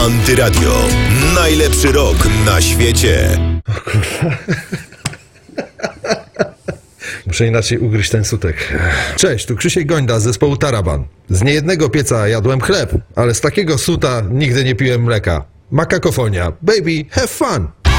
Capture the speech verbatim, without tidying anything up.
Antyradio. Najlepszy rok na świecie. Muszę inaczej ugryźć ten sutek. Cześć, tu Krzysiek Gońda z zespołu Taraban. Z niejednego pieca jadłem chleb, ale z takiego suta nigdy nie piłem mleka. Makakofonia. Baby, have fun!